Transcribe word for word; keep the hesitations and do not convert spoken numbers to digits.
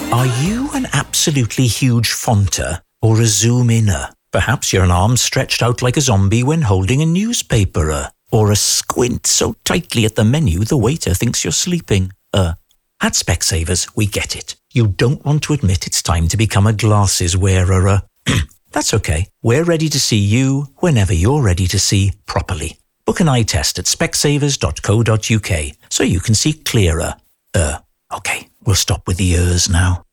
Are you an absolutely huge fonter or a zoom-inner? Perhaps you're an arm stretched out like a zombie when holding a newspaper, or a squint so tightly at the menu the waiter thinks you're sleeping. Uh, at Specsavers, we get it. You don't want to admit it's time to become a glasses wearer. That's okay. We're ready to see you whenever you're ready to see properly. Book an eye test at specsavers dot co dot uk so you can see clearer. Uh, okay, we'll stop with the ers now.